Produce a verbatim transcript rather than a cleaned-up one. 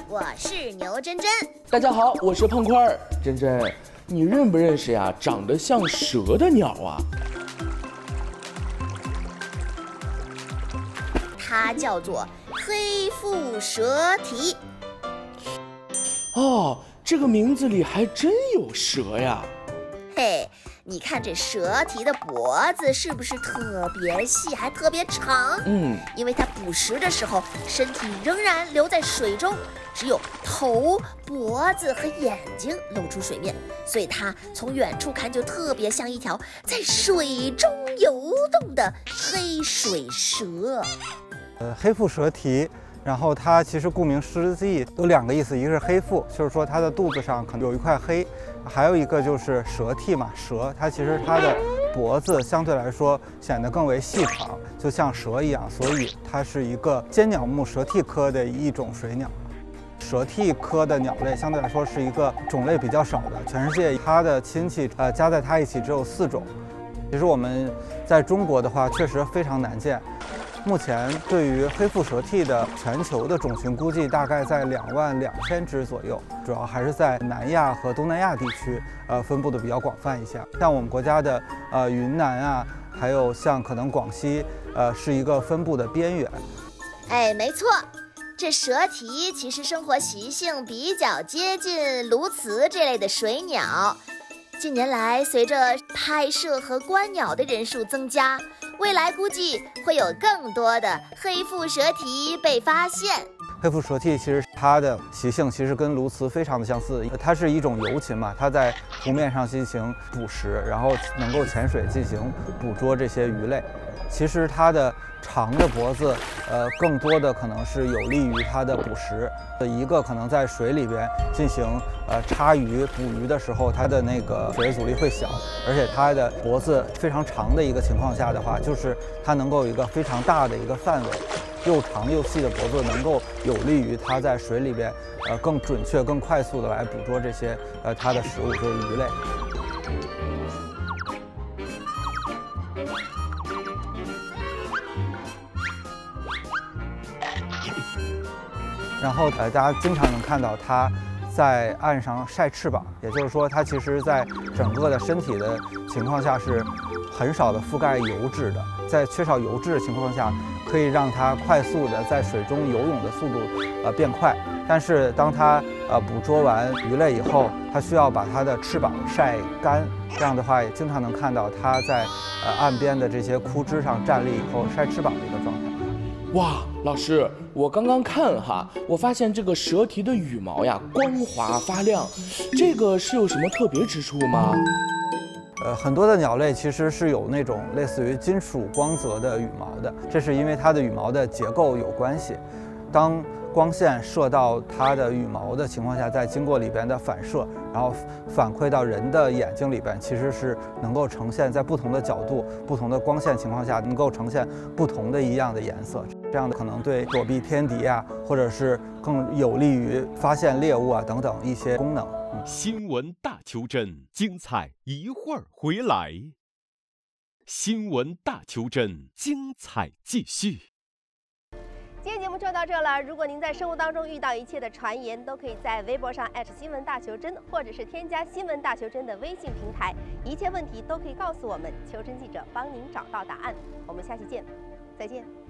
我是牛真真。 大家好，我是胖块儿。真真，你认不认识呀？长得像蛇的鸟啊？ 它叫做黑腹蛇蹄。 哦，这个名字里还真有蛇呀。 嘿，你看这蛇蹄的脖子是不是特别细，还特别长？ 嗯， 因为它捕食的时候，身体仍然留在水中，只有头、脖子和眼睛露出水面，所以它从远处看就特别像一条在水中游动的黑水蛇。 呃，黑腹蛇蹄。然后它其实顾名思义有两个意思，一个是黑腹，就是说它的肚子上可能有一块黑，还有一个就是蛇蹄嘛，蛇它其实它的脖子相对来说显得更为细长，就像蛇一样，所以它是一个尖鸟目蛇蹄科的一种水鸟。蛇蹄科的鸟类相对来说是一个种类比较少的，全世界它的亲戚呃加在它一起只有四种。其实我们在中国的话确实非常难见。目前对于黑腹蛇蹄的全球的种群估计大概在两万两千只左右，主要还是在南亚和东南亚地区，呃，分布的比较广泛一些。像我们国家的呃云南啊，还有像可能广西，呃，是一个分布的边缘。 哎，没错，这蛇蹄其实生活习性比较接近鸬鹚这类的水鸟。近年来，随着拍摄和观鸟的人数增加，未来估计会有更多的黑腹蛇蹄被发现。 黑腹蛇蹄其实它的习性其实跟鸬鹚非常的相似，它是一种游禽嘛，它在湖面上进行捕食，然后能够潜水进行捕捉这些鱼类。其实它的长的脖子，呃，更多的可能是有利于它的捕食。一个可能在水里边进行呃插鱼捕鱼的时候，它的那个水阻力会小，而且它的脖子非常长的一个情况下的话，就是它能够有一个非常大的一个范围，又长又细的脖子能够有利于它在水里边呃更准确、更快速的来捕捉这些呃它的食物，就是鱼类。然后呃，大家经常能看到它在岸上晒翅膀，也就是说，它其实在整个的身体的情况下是很少的覆盖油脂的。在缺少油脂的情况下，可以让它快速的在水中游泳的速度呃变快。但是当它呃捕捉完鱼类以后，它需要把它的翅膀晒干，这样的话也经常能看到它在呃岸边的这些枯枝上站立以后晒翅膀的一个状态。 哇，老师，我刚刚看哈，我发现这个蛇蹄的羽毛呀光滑发亮，这个是有什么特别之处吗？ 呃，很多的鸟类其实是有那种类似于金属光泽的羽毛的，这是因为它的羽毛的结构有关系。当光线射到它的羽毛的情况下，再经过里边的反射，然后反馈到人的眼睛里边，其实是能够呈现在不同的角度、不同的光线情况下，能够呈现不同的一样的颜色。这样的可能对躲避天敌啊，或者是更有利于发现猎物啊等等一些功能。嗯、 新闻大求真，精彩一会儿回来。新闻大求真，精彩继续。 今天节目就到这了。如果您在生活当中遇到一切的传言，都可以在微博上艾特新闻大求真，或者是添加新闻大求真的微信平台，一切问题都可以告诉我们，求真记者帮您找到答案。我们下期见，再见。